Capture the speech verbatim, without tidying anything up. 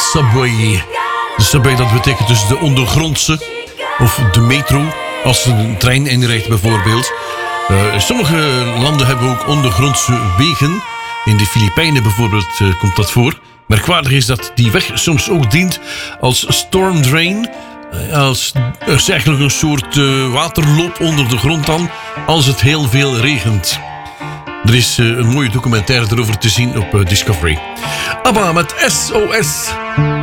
subway. De subway, dat betekent dus de ondergrondse of de metro, als een trein inrijdt bijvoorbeeld. Uh, sommige landen hebben ook ondergrondse wegen. In de Filipijnen bijvoorbeeld uh, komt dat voor. Merkwaardig is dat die weg soms ook dient als storm drain. Uh, als, er is eigenlijk een soort uh, waterloop onder de grond dan, als het heel veel regent. Er is uh, een mooie documentaire erover te zien op uh, Discovery. ABBA met S O S.